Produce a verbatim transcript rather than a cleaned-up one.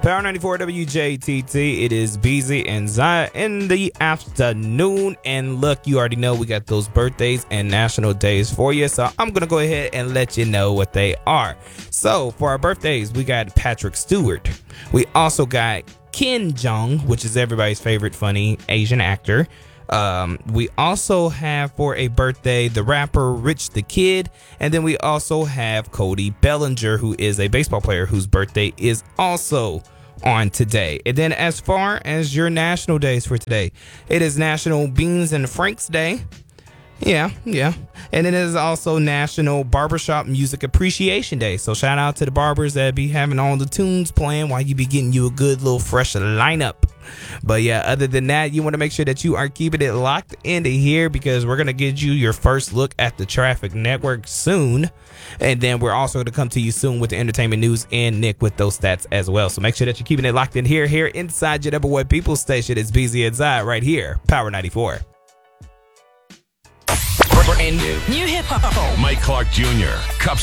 Power ninety-four W J T T. It is B Z and Zaya in the afternoon. And look, you already know we got those birthdays and national days for you. So I'm going to go ahead and let you know what they are. So for our birthdays, we got Patrick Stewart. We also got Ken Jeong, which is everybody's favorite funny Asian actor. Um, we also have for a birthday the rapper Rich the Kid, and then we also have Cody Bellinger, who is a baseball player whose birthday is also on today. And then as far as your national days for today, it is National Beans and Franks Day. Yeah, yeah. And it is also National Barbershop Music Appreciation Day. So shout out to the barbers that be having all the tunes playing while you be getting you a good little fresh lineup. But yeah, other than that, you want to make sure that you are keeping it locked into here because we're going to get you your first look at the Traffic Network soon. And then we're also going to come to you soon with the entertainment news and Nick with those stats as well. So make sure that you're keeping it locked in here, here inside your number one people station. It's B Z and Zai right here, Power ninety-four. Brand new. New hip hop. Mike Clark Junior Cups